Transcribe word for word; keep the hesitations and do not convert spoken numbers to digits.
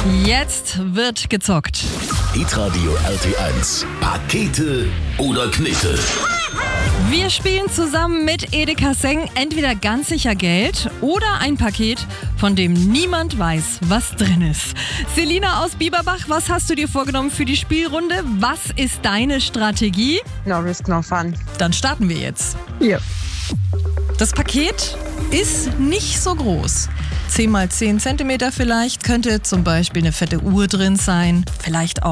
Jetzt wird gezockt. Hitradio R T eins. Pakete oder Knete? Wir spielen zusammen mit Edeka Seng entweder ganz sicher Geld oder ein Paket, von dem niemand weiß, was drin ist. Selina aus Bieberbach, was hast du dir vorgenommen für die Spielrunde? Was ist deine Strategie? No risk, no fun. Dann starten wir jetzt. Ja. Das Paket ist nicht so groß. zehn mal zehn Zentimeter vielleicht, könnte zum Beispiel eine fette Uhr drin sein, vielleicht auch